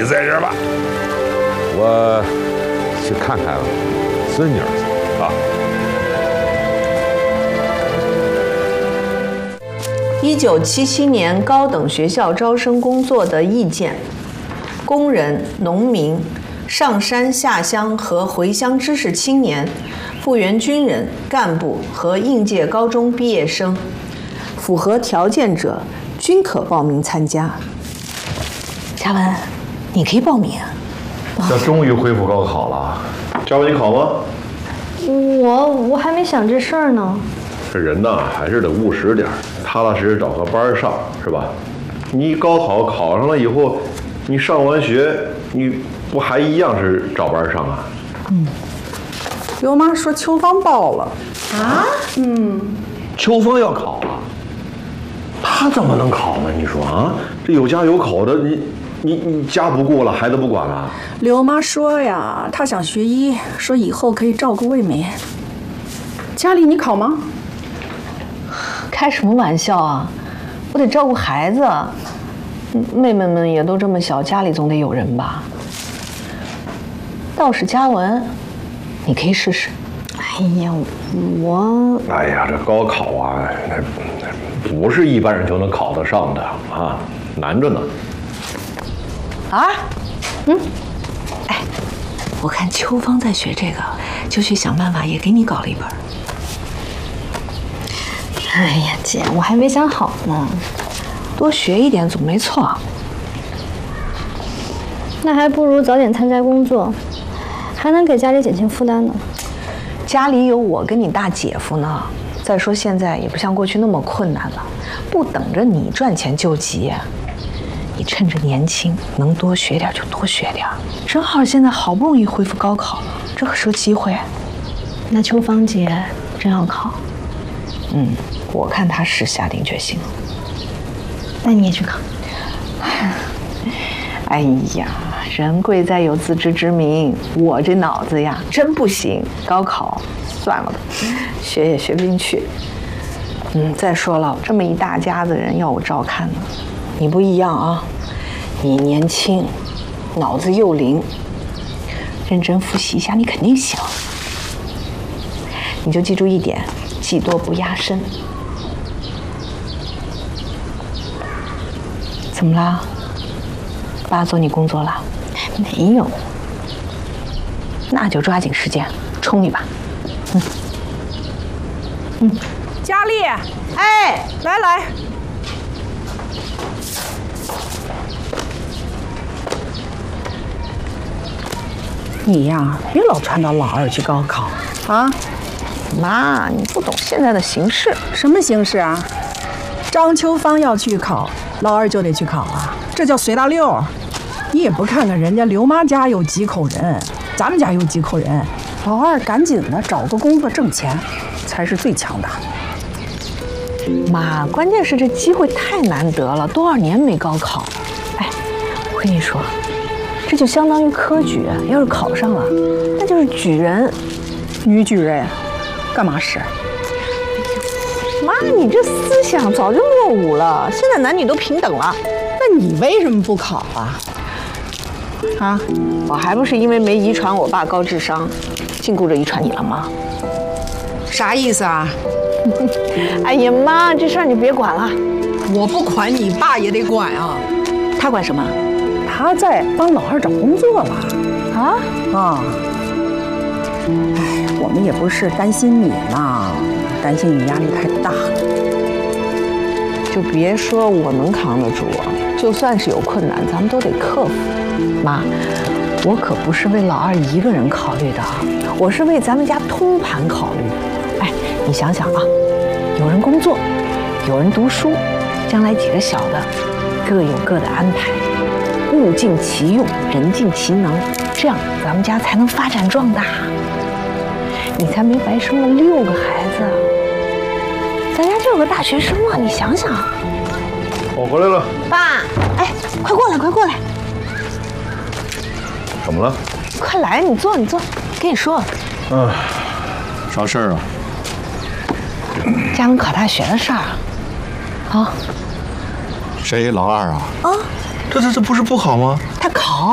在这儿吧？ 我去看看孙女儿啊。 1977年高等学校招生工作的意见：工人、农民、上山下乡和回乡知识青年、复员军人、干部和应届高中毕业生，符合条件者均可报名参加。嘉文，你可以报名啊！ 这终于恢复高考了，嘉文，你考吗？ 我还没想这事儿呢。 这人呐，还是得务实点，踏踏实实找个班上，是吧？你高考考上了以后，你上完学，你不还一样是找班上啊？ 刘妈说秋芳报了啊？ 秋芳要考啊，她怎么能考呢？你说啊，这有家有口的，你家不顾了，孩子不管了？ 刘妈说呀，她想学医，说以后可以照顾魏梅。家里你考吗？ 开什么玩笑啊！我得照顾孩子，妹妹们也都这么小，家里总得有人吧。倒是嘉文，你可以试试。 哎呀，我哎呀，这高考啊，那不是一般人就能考得上的啊，难着呢。 啊？哎，我看秋芳在学这个，就去想办法也给你搞了一本。 哎呀，姐，我还没想好呢。 多学一点总没错。 那还不如早点参加工作，还能给家里减轻负担呢。 家里有我跟你大姐夫呢。再说现在也不像过去那么困难了，不等着你赚钱救急呀。你趁着年轻，能多学点就多学点。正好现在好不容易恢复高考了，这可是个机会。 那秋芳姐真要考？ 我看她是下定决心了。 那你也去考？ 哎呀，人贵在有自知之明，我这脑子呀真不行，高考算了吧，学也学不进去。再说了，这么一大家子人要我照看呢，你不一样啊，你年轻，脑子又灵，认真复习一下，你肯定行。你就记住一点，技多不压身。怎么啦？爸做你工作了？ 没有。 那就抓紧时间冲一把。 佳丽，哎，来，你呀，别老传到老二去高考啊！ 妈，你不懂现在的形势。 什么形势啊？张秋芳要去考，老二就得去考啊，这叫随大溜。你也不看看人家刘妈家有几口人，咱们家有几口人，老二赶紧的找个工作挣钱，才是最强大的。 妈，关键是这机会太难得了，多少年没高考。哎，我跟你说，这就相当于科举，要是考上了，那就是举人。 女举人，干嘛使？ 妈，你这思想早就落伍了，现在男女都平等了。 那你为什么不考啊？啊， 我还不是因为没遗传我爸高智商，禁锢着遗传你了吗？ 啥意思啊？ 哎呀妈，这事儿你别管了。 我不管，你爸也得管啊。 他管什么？ 他在帮老二找工作了。啊！哎，我们也不是担心你呢，担心你压力太大了。 就别说我能扛得住啊，就算是有困难，咱们都得克服。妈，我可不是为老二一个人考虑的啊，我是为咱们家通盘考虑。哎，你想想啊，有人工作，有人读书，将来几个小的各有各的安排，物尽其用，人尽其能，这样咱们家才能发展壮大。你才没白生了6个孩子，咱家就有个大学生了，你想想。 我回来了。 爸，哎，快过来，快过来！ 怎么了？ 快来，你坐，你坐。跟你说， 啥事儿啊？ 嘉文考大学的事儿。啊？ 谁？老二啊？ 啊？ 这不是不考吗？ 他考。